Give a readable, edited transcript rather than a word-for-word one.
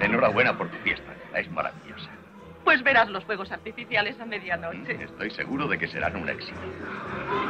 Enhorabuena por tu fiesta. Es maravillosa. Pues verás los fuegos artificiales a medianoche. Estoy seguro de que serán un éxito.